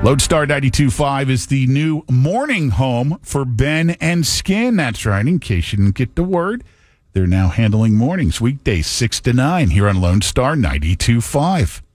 Lodestar 92.5 is the new morning home for Ben and Skin. That's right. In case you didn't get the word, they're now handling mornings, weekdays 6 to 9 here on Lone Star 92.5.